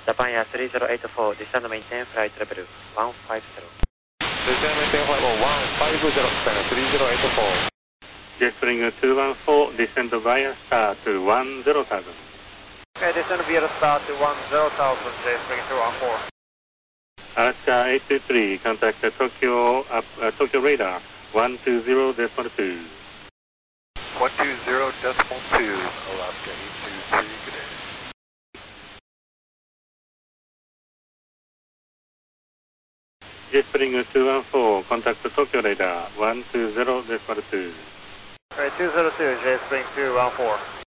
Japan Air 3084, descend maintain flight level 150. Descend maintain flight level 150, Japan 3084. Jetspring 214, descend via star to 10,000. Okay, descend via star to 10,000, Jetspring 214. Alaska 823, contact Tokyo radar 120.2. 120.2, Alaska 823, good day. Jetspring 214, contact Tokyo radar 120.2. Okay, 202, Jetspring 214.